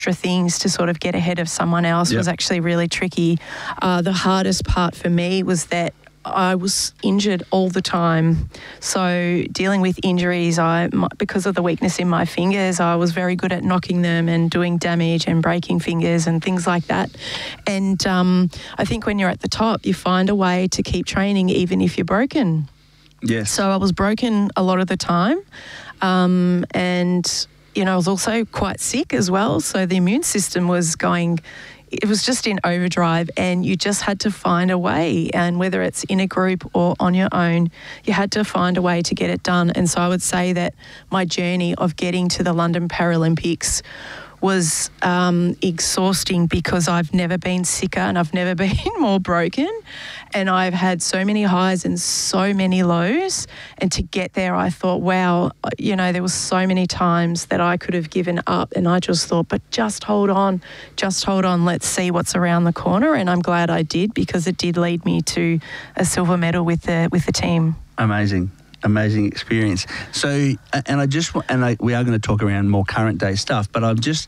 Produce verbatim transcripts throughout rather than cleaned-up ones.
extra things to sort of get ahead of someone else Yep. was actually really tricky. Uh, the hardest part for me was that I was injured all the time. So dealing with injuries, I because of the weakness in my fingers, I was very good at knocking them and doing damage and breaking fingers and things like that. And um, I think when you're at the top, you find a way to keep training even if you're broken. Yes. So I was broken a lot of the time. Um, and, you know, I was also quite sick as well. So the immune system was going... It was just in overdrive, and you just had to find a way. And whether it's in a group or on your own, you had to find a way to get it done. And so I would say that my journey of getting to the London Paralympics was um, exhausting because I've never been sicker and I've never been more broken. And I've had so many highs and so many lows. And to get there, I thought, wow, you know, there was so many times that I could have given up. And I just thought, but just hold on, just hold on. Let's see what's around the corner. And I'm glad I did, because it did lead me to a silver medal with the with the team. Amazing. Amazing experience. So, and I just, and I, we are going to talk around more current day stuff, but I'm just,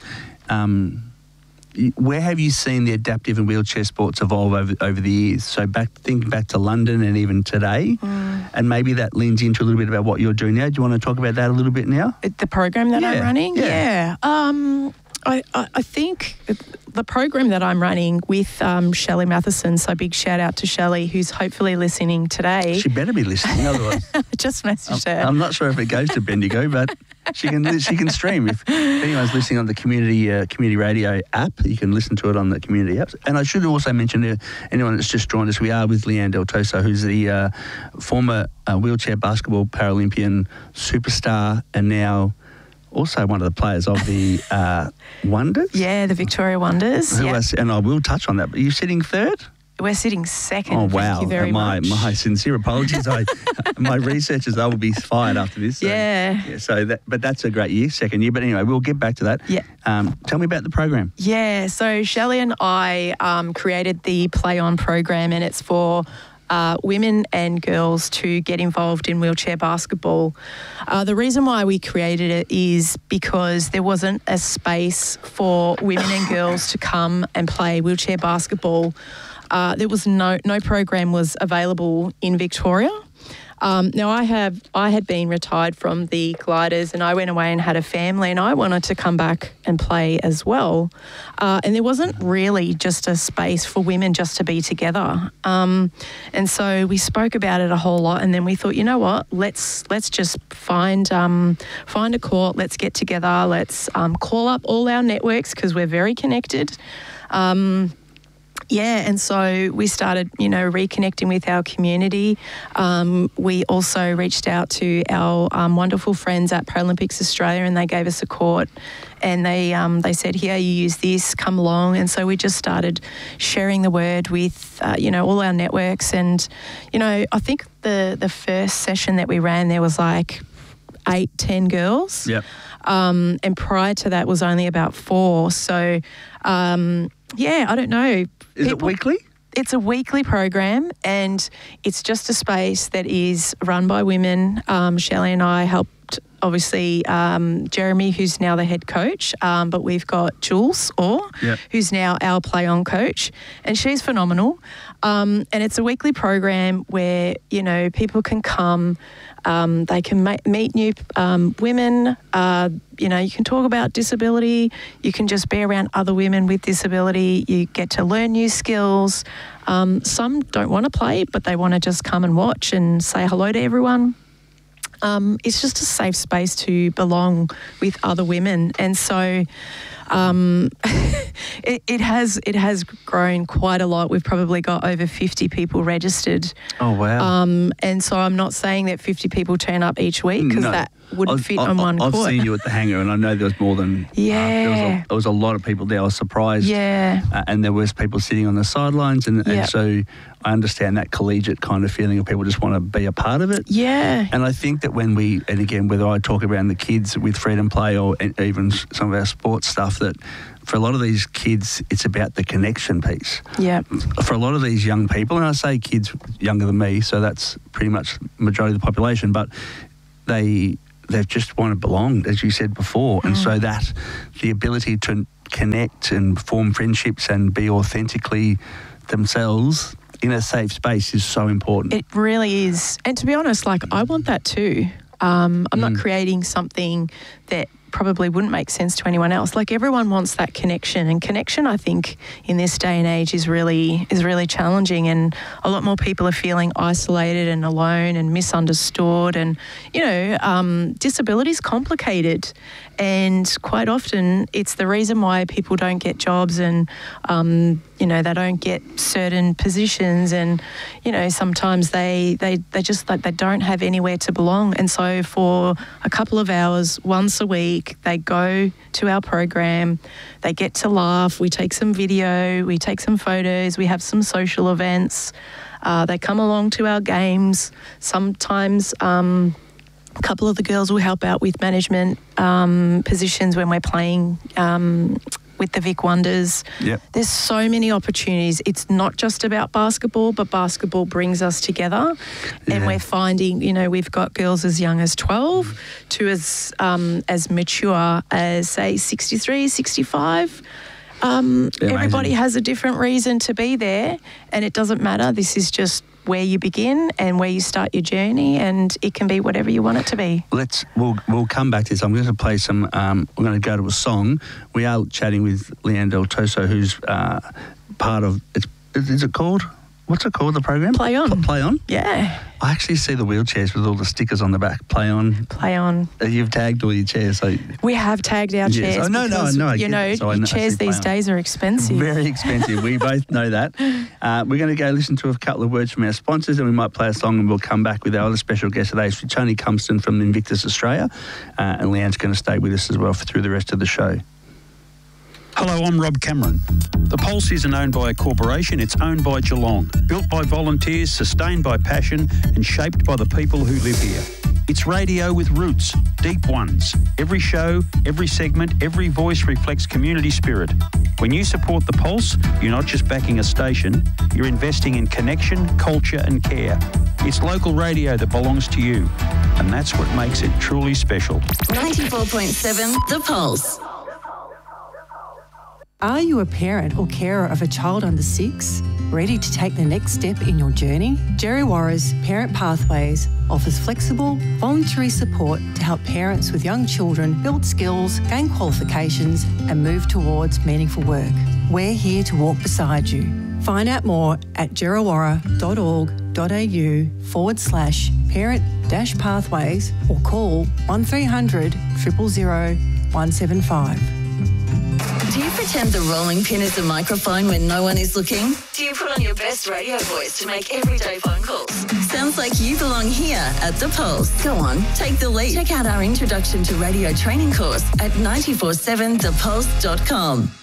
um, where have you seen the adaptive and wheelchair sports evolve over, over the years? So back, thinking back to London and even today, mm. and maybe that leans into a little bit about what you're doing now. Do you want to talk about that a little bit now? The program that yeah. I'm running? Yeah. yeah. Um, I, I, I think the program that I'm running with um, Shelley Matheson, so big shout out to Shelley, who's hopefully listening today. She better be listening, otherwise. Just messaged I'm, her. I'm not sure if it goes to Bendigo, but she can she can stream. If anyone's listening on the community uh, community radio app, you can listen to it on the community apps. And I should also mention to anyone that's just joined us, we are with Leanne Del Toso, who's the uh, former uh, wheelchair basketball Paralympian superstar and now also one of the players of the uh, Wonders. Yeah, the Victoria Wonders. Who yep. was, and I will touch on that. But are you sitting third? We're sitting second. Oh, wow. Thank you very my, much. My sincere apologies. I, my researchers, they will be fired after this. So, yeah. yeah. So, that, but that's a great year, second year. But anyway, we'll get back to that. Yeah. Um, tell me about the program. Yeah. So Shelley and I um, created the Play On program, and it's for Uh, women and girls to get involved in wheelchair basketball. Uh, the reason why we created it is because there wasn't a space for women and girls to come and play wheelchair basketball. Uh, there was no no program was available in Victoria. Um, now I have I had been retired from the gliders, and I went away and had a family, and I wanted to come back and play as well. Uh, and there wasn't really just a space for women just to be together. Um, and so we spoke about it a whole lot, and then we thought, you know what, let's let's just find um, find a court, let's get together, let's um, call up all our networks because we're very connected. Um, Yeah, and so we started, you know, reconnecting with our community. Um, we also reached out to our um, wonderful friends at Paralympics Australia, and they gave us a court, and they um, they said, here, you use this, come along. And so we just started sharing the word with, uh, you know, all our networks. And, you know, I think the, the first session that we ran, there was like eight, ten girls. Yep. Um, and prior to that was only about four. So, um, yeah, I don't know. Is People, it weekly? It's a weekly program, and it's just a space that is run by women. Um, Shelley and I helped, obviously, um, Jeremy, who's now the head coach, um, but we've got Jules Orr, yep. who's now our play-on coach, and she's phenomenal. Um, and it's a weekly program where, you know, people can come, um, they can ma- meet new um, women, uh, you know, you can talk about disability, you can just be around other women with disability, you get to learn new skills. Um, some don't want to play, but they want to just come and watch and say hello to everyone. Um, it's just a safe space to belong with other women. And so um, it, it has it has grown quite a lot. We've probably got over fifty people registered. Oh, wow. Um, and so I'm not saying that fifty people turn up each week, because no. that wouldn't I've, fit I've, on one I've court. seen you at the hangar, and I know there was more than... Yeah. Uh, there, was a, there was a lot of people there. I was surprised. Yeah. Uh, and there was people sitting on the sidelines, and, Yep. and so I understand that collegiate kind of feeling of people just want to be a part of it. Yeah. And I think that when we, and again, whether I talk around the kids with Freedom Play or even some of our sports stuff, that for a lot of these kids, it's about the connection piece. Yeah. For a lot of these young people, and I say kids younger than me, so that's pretty much the majority of the population, but they they just want to belong, as you said before. Mm. And so that the ability to connect and form friendships and be authentically themselves in a safe space is so important. It really is. And to be honest, like, I want that too. Um, I'm Mm. not creating something that probably wouldn't make sense to anyone else. Like, everyone wants that connection, and connection, I think, in this day and age is really is really challenging, and a lot more people are feeling isolated and alone and misunderstood, and, you know, um, disability is complicated, and quite often it's the reason why people don't get jobs, and um, you know, they don't get certain positions, and, you know, sometimes they they they just like they don't have anywhere to belong. And so for a couple of hours once a week, they go to our program, they get to laugh, we take some video, we take some photos, we have some social events, uh, they come along to our games. Sometimes um, a couple of the girls will help out with management um, positions when we're playing um, with the Vic Wonders. Yep. There's so many opportunities. It's not just about basketball, but basketball brings us together. Yeah. And we're finding, you know, we've got girls as young as twelve to as um, as mature as, say, sixty-three, sixty-five. Um, Yeah, everybody amazing. has a different reason to be there, and it doesn't matter. This is just where you begin and where you start your journey, and it can be whatever you want it to be. Let's we'll we'll come back to this. I'm going to play some. Um, we're going to go to a song. We are chatting with Leanne Del Toso, who's uh, part of. It's is is it called? What's it called? The program? Play On. Pl- Play On. Yeah, I actually see the wheelchairs with all the stickers on the back. Play On. play on. Uh, You've tagged all your chairs, so We have tagged our Yes. chairs Oh, no, no, because, no, I you get know, it. So I know- I chairs see Play these On. days are expensive. very expensive. We both know that. Uh, we're going to go listen to a couple of words from our sponsors, and we might play a song, and we'll come back with our other special guest today, Tony Cumston from Invictus Australia, uh, and Leanne's going to stay with us as well for, through the rest of the show. Hello, I'm Rob Cameron. The Pulse isn't owned by a corporation, it's owned by Geelong. Built by volunteers, sustained by passion, and shaped by the people who live here. It's radio with roots, deep ones. Every show, every segment, every voice reflects community spirit. When you support the Pulse, you're not just backing a station, you're investing in connection, culture and care. It's local radio that belongs to you, and that's what makes it truly special. ninety-four point seven The Pulse. Are you a parent or carer of a child under six? Ready to take the next step in your journey? Djerriwarrh's Parent Pathways offers flexible, voluntary support to help parents with young children build skills, gain qualifications and move towards meaningful work. We're here to walk beside you. Find out more at djerriwarrh.org.au forward slash parent dash pathways or call one three hundred, zero zero zero, one seven five. Do you pretend the rolling pin is a microphone when no one is looking? Do you put on your best radio voice to make everyday phone calls? Sounds like you belong here at The Pulse. Go on, take the lead. Check out our introduction to radio training course at nine four seven the pulse dot com.